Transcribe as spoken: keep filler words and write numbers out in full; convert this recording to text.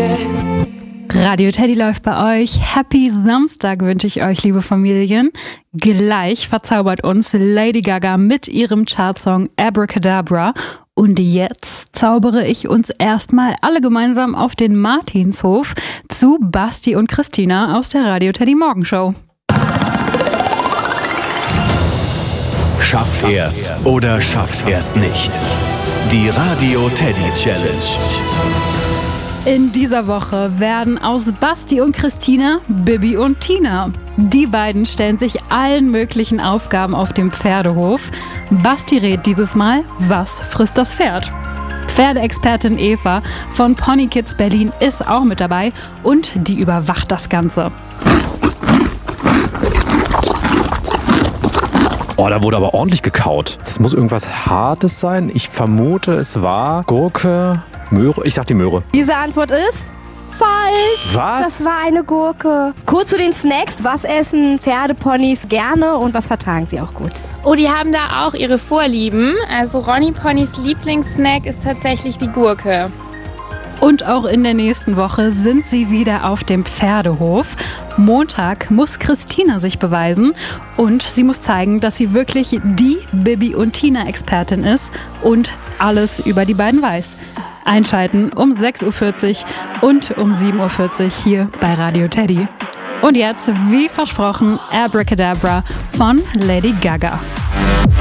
Radio Teddy läuft bei euch. Happy Samstag wünsche ich euch, liebe Familien. Gleich verzaubert uns Lady Gaga mit ihrem Chartsong Abracadabra. Und jetzt zaubere ich uns erstmal alle gemeinsam auf den Martinshof zu Basti und Christina aus der Radio Teddy Morgenshow. Schafft er's oder schafft er's nicht? Die Radio Teddy Challenge. In dieser Woche werden aus Basti und Christina Bibi und Tina. Die beiden stellen sich allen möglichen Aufgaben auf dem Pferdehof. Basti rät dieses Mal, was frisst das Pferd? Pferdeexpertin Eva von Pony Kids Berlin ist auch mit dabei und die überwacht das Ganze. Oh, da wurde aber ordentlich gekaut. Das muss irgendwas Hartes sein. Ich vermute, es war Gurke, Möhre. Ich sag die Möhre. Diese Antwort ist falsch. Was? Das war eine Gurke. Kurz zu den Snacks. Was essen Pferdeponys gerne und was vertragen sie auch gut? Oh, die haben da auch ihre Vorlieben. Also Ronny Ponys Lieblingssnack ist tatsächlich die Gurke. Und auch in der nächsten Woche sind sie wieder auf dem Pferdehof. Montag muss Christina sich beweisen und sie muss zeigen, dass sie wirklich die Bibi und Tina Expertin ist und alles über die beiden weiß. Einschalten um sechs Uhr vierzig und um sieben Uhr vierzig hier bei Radio Teddy. Und jetzt, wie versprochen, Abracadabra von Lady Gaga.